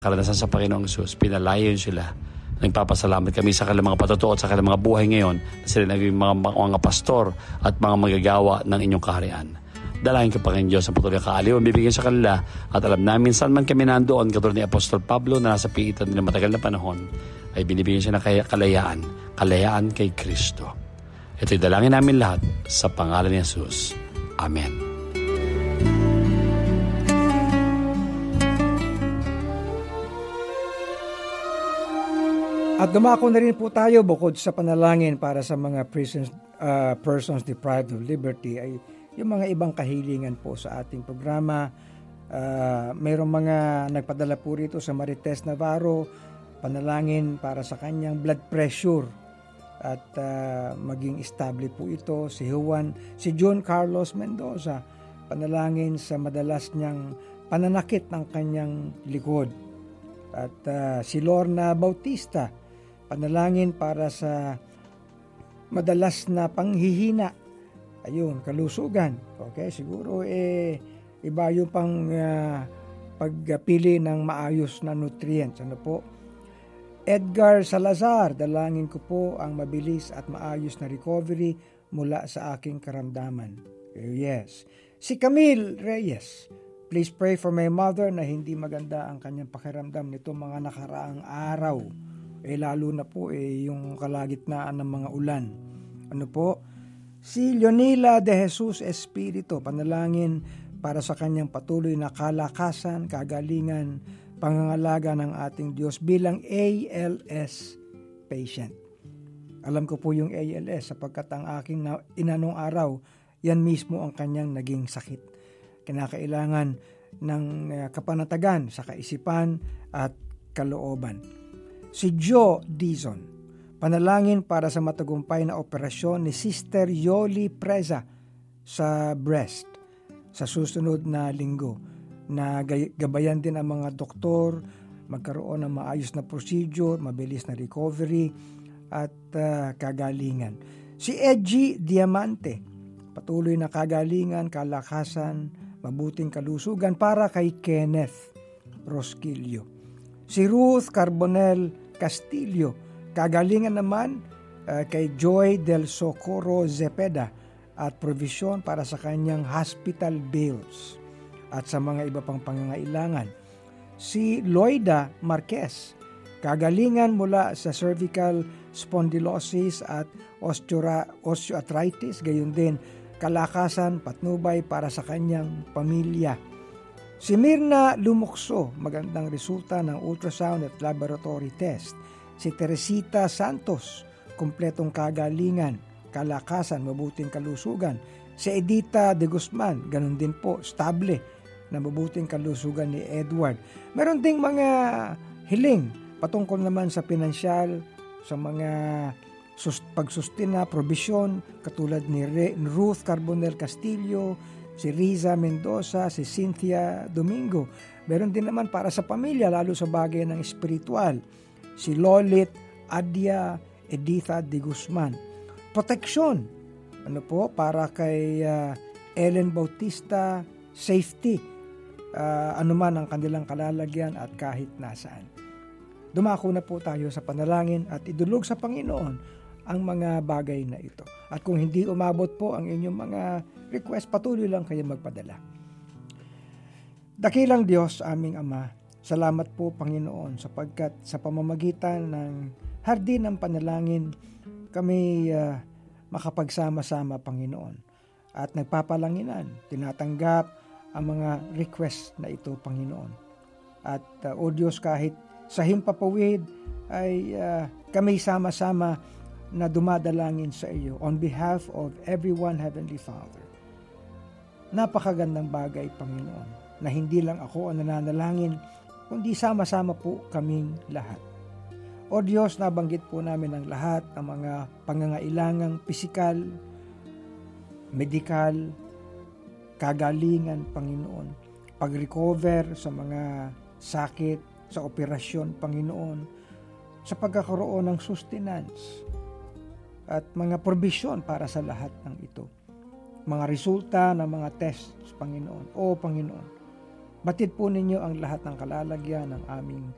karanasan sa Panginoong Hesus, pinalayon sila. Nagpapasalamat kami sa kanilang mga patotoo at sa kanilang mga buhay ngayon na sila naging mga pastor at mga magagawa ng inyong kaharian. Dalangin ko, Panginoon Diyos, ang patuloy kaaliw ang bibigyan sa kanila at alam namin saan man kami nandoon, katulad ni Apostol Pablo na nasa piitan nila matagal na panahon, ay binibigyan siya ng kalayaan kay Kristo. Ito'y dalangin namin lahat sa pangalan ni Jesus. Amen. At dumako na rin po tayo bukod sa panalangin para sa mga persons deprived of liberty ay yung mga ibang kahilingan po sa ating programa. Mayroong mga nagpadala po rito sa Marites Navarro, panalangin para sa kanyang blood pressure at maging stable po ito. Si John Carlos Mendoza, panalangin sa madalas niyang pananakit ng kanyang likod. At si Lorna Bautista, panalangin para sa madalas na panghihina. Ayun, kalusugan. Okay, siguro iba yung pagpili ng maayos na nutrients. Ano po? Edgar Salazar, dalangin ko po ang mabilis at maayos na recovery mula sa aking karamdaman. Yes. Si Camille Reyes, please pray for my mother na hindi maganda ang kanyang pakiramdam nito mga nakaraang araw. Lalo na po yung kalagitnaan ng mga ulan. Ano po? Si Leonila de Jesus Espiritu, panalangin para sa kanyang patuloy na kalakasan, kagalingan, pangangalaga ng ating Diyos bilang ALS patient. Alam ko po yung ALS sapagkat ang aking inanong araw, yan mismo ang kanyang naging sakit. Kinakailangan ng kapanatagan sa kaisipan at kalooban. Si Joe Dizon, panalangin para sa matagumpay na operasyon ni Sister Yoli Preza sa breast sa susunod na linggo, na gabayan din ang mga doktor, magkaroon ng maayos na procedure, mabilis na recovery at kagalingan. Si Edgy Diamante, patuloy na kagalingan, kalakasan, mabuting kalusugan para kay Kenneth Rosquillo. Si Ruth Carbonel Castillo, kagalingan naman kay Joy del Socorro Zepeda at provision para sa kanyang hospital bills at sa mga iba pang pangangailangan. Si Loida Marquez, kagalingan mula sa cervical spondylosis at osteoarthritis, gayon din kalakasan, patnubay para sa kanyang pamilya. Si Mirna Lumokso, magandang resulta ng ultrasound at laboratory test. Si Teresita Santos, kumpletong kagalingan, kalakasan, mabuting kalusugan. Si Edita de Guzman, ganun din po, stable na mabuting kalusugan ni Edward. Meron ding mga hiling patungkol naman sa pinansyal, sa mga pagsustina, probisyon, katulad ni Ruth Carbonel Castillo, si Riza Mendoza, si Cynthia Domingo. Meron din naman para sa pamilya, lalo sa bagay ng espiritual. Si Lolit Adia Editha de Guzman. Proteksyon, para kay Ellen Bautista, safety, anuman ang kanilang kalalagyan at kahit nasaan. Dumako na po tayo sa panalangin at idulog sa Panginoon ang mga bagay na ito. At kung hindi umabot po ang inyong mga request, patuloy lang kayo magpadala. Dakilang Diyos, aming Ama, salamat po, Panginoon, sapagkat sa pamamagitan ng hardin ng panalangin, kami makapagsama-sama, Panginoon. At nagpapalanginan, tinatanggap ang mga request na ito, Panginoon. At o Diyos, kahit sa himpapawid ay kami sama-sama na dumadalangin sa iyo on behalf of everyone, Heavenly Father. Napakagandang bagay, Panginoon, na hindi lang ako ang nananalangin, kundi sama-sama po kaming lahat. O Diyos, nabanggit po namin ang lahat ng mga pangangailangang pisikal, medikal, kagalingan, Panginoon, pag-recover sa mga sakit, sa operasyon, Panginoon, sa pagkakaroon ng sustenance, at mga provision para sa lahat ng ito. Mga resulta ng mga tests, Panginoon. O Panginoon, batid po ninyo ang lahat ng kalalagyan ng aming